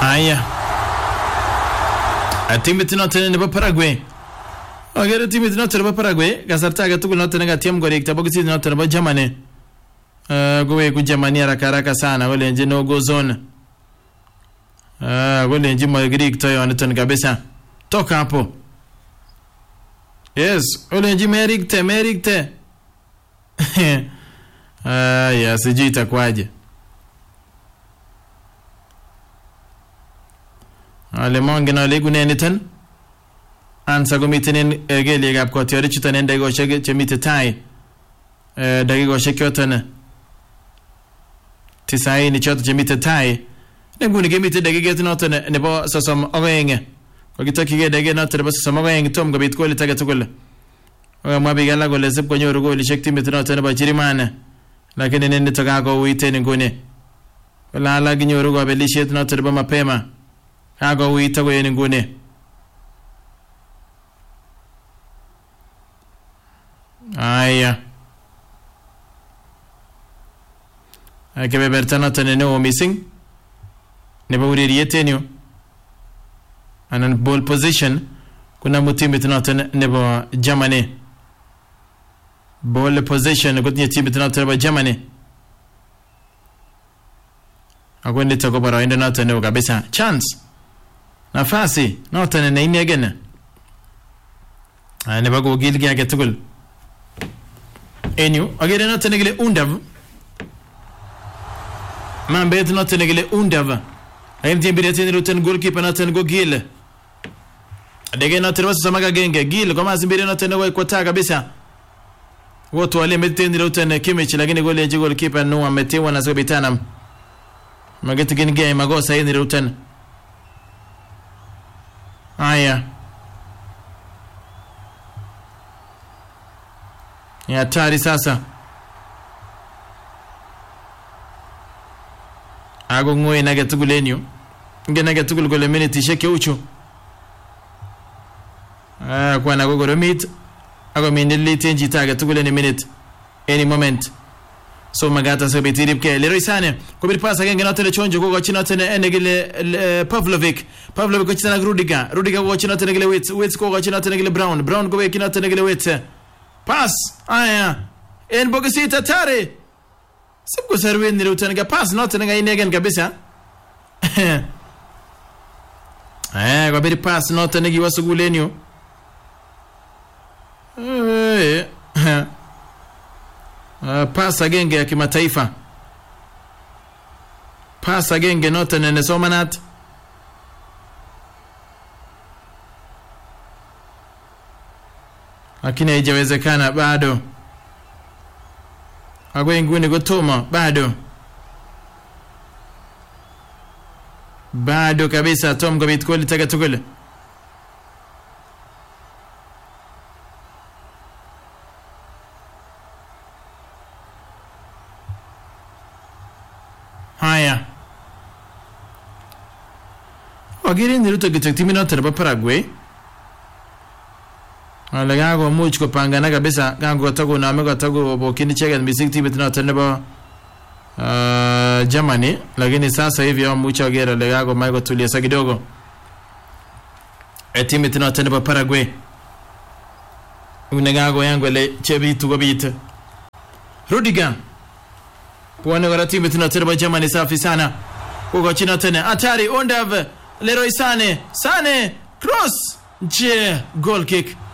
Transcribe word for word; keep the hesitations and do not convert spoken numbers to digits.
Aya. Timit noton nebo Paraguay. Agere timit noton nebo Paraguay kasarta age tugul noton nekatiem korik tabokisit noton nebo Germany. Uh, gowe ku Germany haraka haraka sana kolenji no go zone. Uh, kolenji magrik toyo niton kabisa. Toka hapo. Yes, kolenji merikte merikte. Ah, ya sijui itakwaje. Ale monge na legu nenitan. Ansa gomiten geliegap kotiori chuton en dakikoshek chemite tai. Eh dakikoshek choton tisaini choton chemite tai. Nguni kemite dakiket noton nebo sosom oeng. Kokitokige dakiket noton nebo sosom oeng tom kobit golit age tugul. Ogamwa biik alak kole sib konyoru golishek timit noton nebo Chirimane. Lakini nini tokako uiten nguni. Wala ala kinyoru kabelishet noton nebo mapema. Kako uita koyen nguni. Aya. Kebeberta noton neo missing. Nebo ureriet en yu. Anan ball position. Kuna mutimit noton nebo Germany. Ball position kotinye timit noton nebo Germany. Ako ndito ko boroindo noton neo kabisa. Chance. Nafasi noton ne inegen. Ah nebo kogilge age tugul. Enyu agere noton nekile Undav. Mambet noton nekile Undav. Ayem timbiret en roten goalkeeper noton go Gil. Adege noton was samaga genge Gil kama zimbire noton ne kwata kabisa. Wote wale meten roten Kimmich lakini gole je goalkeeper no ametewa na sobitana. Mageti genge magosa en roten. Aya. Ya hatari sasa. Ago ngoe nage tugulenyo. Nge nage tugul gole minute sheke uchu. Ah kwa nago goromit. Ago mindili tenji tage tuguleni minute. Any moment. So magata so bitirip ke Leroy Sane ko bir pasa genge notele chonjo ko gochi notele enegile Pavlovic Pavlovic gochi na Rudiger Rudiger gochi notele gele Wits Wits ko gochi notele gele Brown Brown go beki notele gele Wits pass aya en bogasita tare sibgo serwen ni rutenga pass notele ga inegen kabisa eh ko bir pass notele gi wasugulenyo eh Uh, pasa genge ya kimataifa. Pasa genge noto nene somanat. Lakini haijawezekana bado. Agwe nguni gotoma bado. Bado kabisa Tom gobit koli taga tugule. Haya. Wagiri niruto gitokti minotere ba Paraguay. Wala gago much ko pangana kabisa gago tago na mega tago bokini chega misik timu tunatere ba uh, Germany lakini sasa hivi wa mucha gera le gago maigo tulia sa kidogo. E timu tunatere ba Paraguay. Unegago yangu le chebitu gobite. Rudiger Pwane gara timu tunatere ba Germany safi sana. Kuko china tene. Atari Undav. Leroy Sane. Sane. Cross. Je. Goal kick.